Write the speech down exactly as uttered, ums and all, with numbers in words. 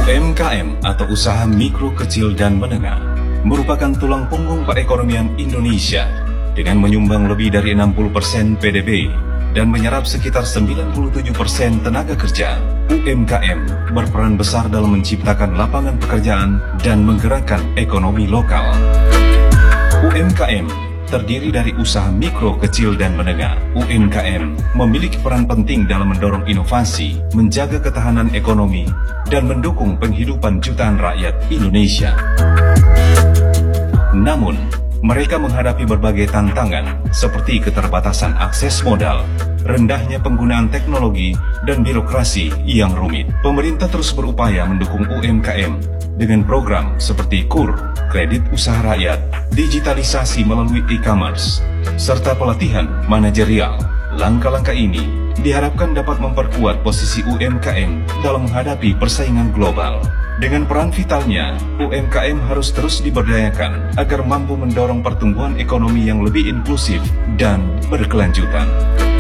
U M K M atau usaha mikro, kecil, dan menengah merupakan tulang punggung perekonomian Indonesia dengan menyumbang lebih dari enam puluh persen P D B dan menyerap sekitar sembilan puluh tujuh persen tenaga kerja. U M K M berperan besar dalam menciptakan lapangan pekerjaan dan menggerakkan ekonomi lokal. U M K M terdiri dari usaha mikro, kecil, dan menengah. U M K M memiliki peran penting dalam mendorong inovasi, menjaga ketahanan ekonomi, dan mendukung penghidupan jutaan rakyat Indonesia. Namun, mereka menghadapi berbagai tantangan seperti keterbatasan akses modal, rendahnya penggunaan teknologi, dan birokrasi yang rumit. Pemerintah terus berupaya mendukung U M K M dengan program seperti K U R, kredit usaha rakyat, digitalisasi melalui e-commerce, serta pelatihan manajerial. Langkah-langkah ini diharapkan dapat memperkuat posisi U M K M dalam menghadapi persaingan global. Dengan peran vitalnya, U M K M harus terus diberdayakan agar mampu mendorong pertumbuhan ekonomi yang lebih inklusif dan berkelanjutan.